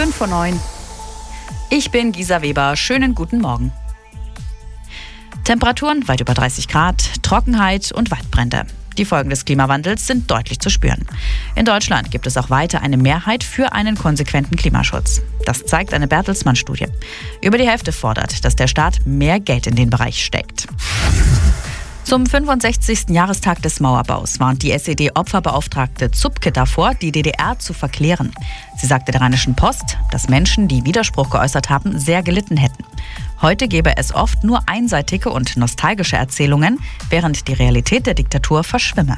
5:09. Ich bin Gisa Weber. Schönen guten Morgen. Temperaturen weit über 30 Grad, Trockenheit und Waldbrände. Die Folgen des Klimawandels sind deutlich zu spüren. In Deutschland gibt es auch weiter eine Mehrheit für einen konsequenten Klimaschutz. Das zeigt eine Bertelsmann-Studie. Über die Hälfte fordert, dass der Staat mehr Geld in den Bereich steckt. Zum 65. Jahrestag des Mauerbaus warnt die SED-Opferbeauftragte Zupke davor, die DDR zu verklären. Sie sagte der Rheinischen Post, dass Menschen, die Widerspruch geäußert haben, sehr gelitten hätten. Heute gebe es oft nur einseitige und nostalgische Erzählungen, während die Realität der Diktatur verschwimme.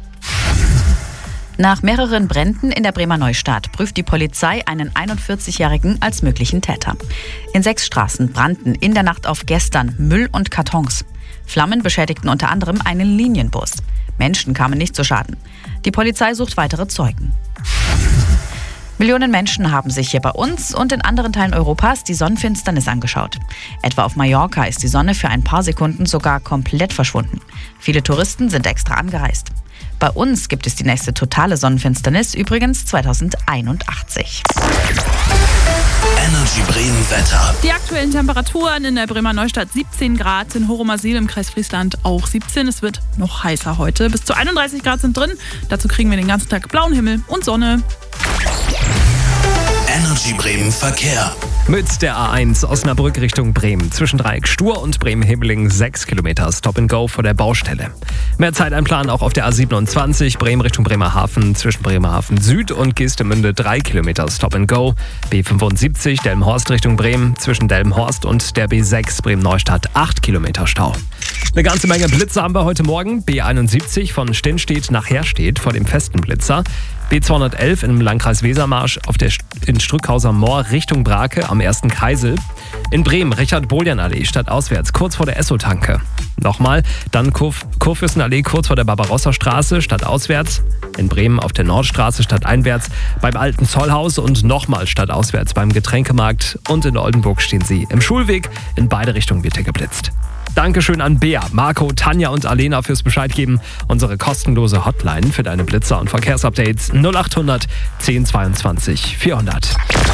Nach mehreren Bränden in der Bremer Neustadt prüft die Polizei einen 41-Jährigen als möglichen Täter. In 6 Straßen brannten in der Nacht auf gestern Müll und Kartons. Flammen beschädigten unter anderem einen Linienbus. Menschen kamen nicht zu Schaden. Die Polizei sucht weitere Zeugen. Millionen Menschen haben sich hier bei uns und in anderen Teilen Europas die Sonnenfinsternis angeschaut. Etwa auf Mallorca ist die Sonne für ein paar Sekunden sogar komplett verschwunden. Viele Touristen sind extra angereist. Bei uns gibt es die nächste totale Sonnenfinsternis übrigens 2081. Energy Bremen Wetter. Die aktuellen Temperaturen in der Bremer Neustadt 17 Grad, in Horomasil im Kreis Friesland auch 17. Es wird noch heißer heute. Bis zu 31 Grad sind drin. Dazu kriegen wir den ganzen Tag blauen Himmel und Sonne. Energy Bremen Verkehr. Mit der A1 Osnabrück Richtung Bremen. Zwischen Dreieck Stur und Bremen-Hebeling 6 Kilometer Stop and Go vor der Baustelle. Mehr Zeit einplanen auch auf der A27 Bremen Richtung Bremerhaven. Zwischen Bremerhaven Süd und Geestemünde 3 Kilometer Stop and Go. B75 Delmenhorst Richtung Bremen. Zwischen Delmenhorst und der B6 Bremen-Neustadt 8 Kilometer Stau. Eine ganze Menge Blitze haben wir heute Morgen. B71 von Stinnstedt nach Herstedt vor dem festen Blitzer. B211 im Landkreis Wesermarsch in Strückhauser Moor Richtung Brake am 1. Kreisel. In Bremen Richard-Boljan-Allee stadtauswärts kurz vor der Esso-Tanke. Nochmal, dann Kurfürstenallee kurz vor der Barbarossa-Straße stadtauswärts. In Bremen auf der Nordstraße stadteinwärts beim Alten Zollhaus und nochmal stadtauswärts beim Getränkemarkt. Und in Oldenburg stehen sie im Schulweg. In beide Richtungen wird hier geblitzt. Dankeschön an Bea, Marco, Tanja und Alena fürs Bescheid geben. Unsere kostenlose Hotline für deine Blitzer und Verkehrsupdates 0800 10 22 400.